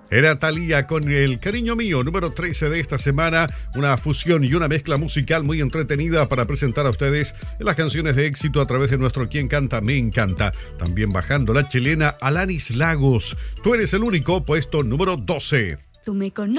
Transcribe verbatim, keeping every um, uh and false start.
Era Thalía con El Cariño Mío, número trece de esta semana. Una fusión y una mezcla musical muy entretenida para presentar a ustedes las canciones de éxito a través de nuestro Quien Canta Me Encanta. También bajando la chilena Alanis Lagos. Tú eres el único, puesto número doce. Tú me conoces.